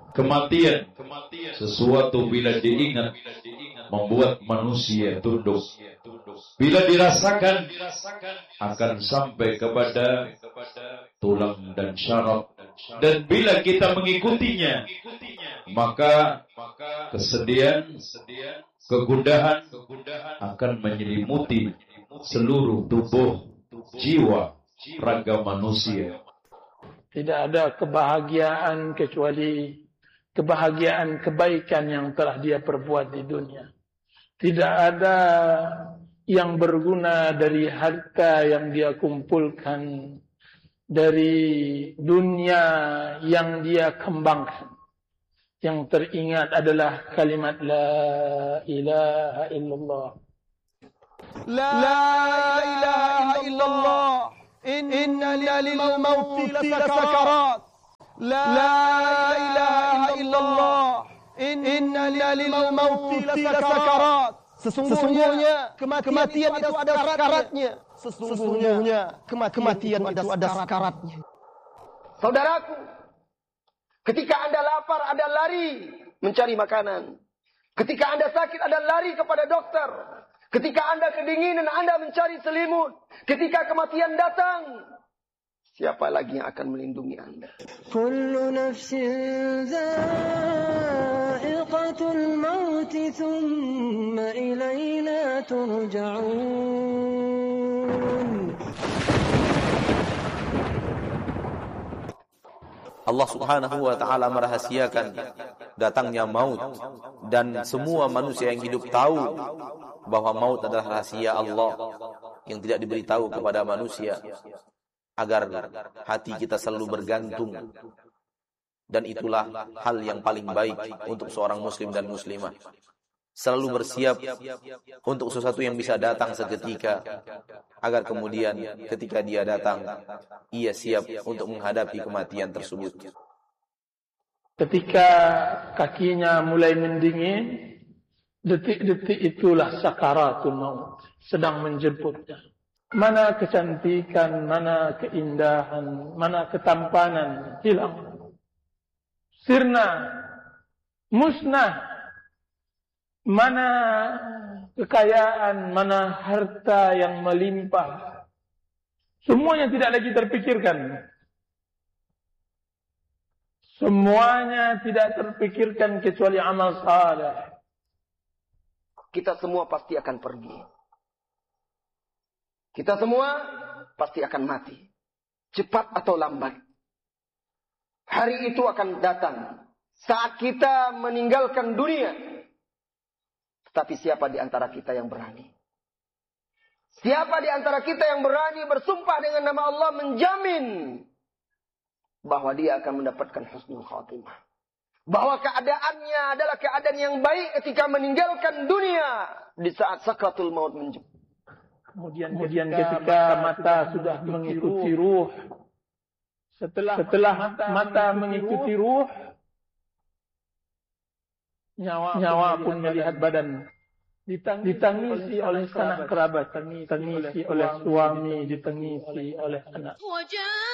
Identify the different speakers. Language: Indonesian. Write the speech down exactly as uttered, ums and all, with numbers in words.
Speaker 1: Kematian, sesuatu bila diingat membuat manusia tunduk. Bila dirasakan akan sampai kepada tulang dan syaraf. Dan bila kita mengikutinya, maka kesedihan, kegundahan akan menyelimuti seluruh tubuh, jiwa, raga manusia.
Speaker 2: Tidak ada kebahagiaan kecuali kebahagiaan kebaikan yang telah dia perbuat di dunia. Tidak ada yang berguna dari harta yang dia kumpulkan, dari dunia yang dia kembangkan. Yang teringat adalah kalimat La ilaha illallah.
Speaker 3: La ilaha illallah. Inna lil mauti lasakarat. La ilaha illallah. Inna lil mauti lasakarat. Sesungguhnya kematian itu ada sakaratnya. Sesungguhnya kematian itu ada sakaratnya. Saudaraku, ketika Anda lapar, Anda lari mencari makanan. Ketika Anda sakit, Anda lari kepada dokter. Ketika Anda kedinginan, Anda mencari selimut. Ketika kematian datang, siapa lagi yang akan melindungi Anda?
Speaker 4: Kullu nafsin dha'iqatul maut thumma ilayna turja'un.
Speaker 5: Allah Subhanahu wa taala merahasiakan datangnya maut, dan semua manusia yang hidup tahu bahwa maut adalah rahasia Allah yang tidak diberitahu kepada manusia, agar hati kita selalu bergantung. Dan itulah hal yang paling baik untuk seorang muslim dan muslimah. Selalu bersiap untuk sesuatu yang bisa datang seketika, agar kemudian ketika dia datang, ia siap untuk menghadapi kematian tersebut.
Speaker 2: Ketika kakinya mulai mendingin, detik-detik itulah sakaratul maut, sedang menjemputnya. Mana kecantikan, mana keindahan, mana ketampanan, hilang. Sirna, musnah. Mana kekayaan, mana harta yang melimpah. Semuanya tidak lagi terpikirkan. Semuanya tidak terpikirkan kecuali amal saleh.
Speaker 3: Kita semua pasti akan pergi. Kita semua pasti akan mati. Cepat atau lambat. Hari itu akan datang saat kita meninggalkan dunia. Tetapi siapa di antara kita yang berani? Siapa di antara kita yang berani bersumpah dengan nama Allah menjamin bahwa dia akan mendapatkan husnul khatimah? Bahwa keadaannya adalah keadaan yang baik ketika meninggalkan dunia di saat sakratul maut menjemput.
Speaker 2: Kemudian, kemudian ketika mata sudah mengikuti ruh, setelah, setelah mata mengikuti ruh, Nyawa, nyawa pun melihat badan. Ditangisi oleh sanak kerabat, ditangisi oleh suami, ditangisi oleh anak.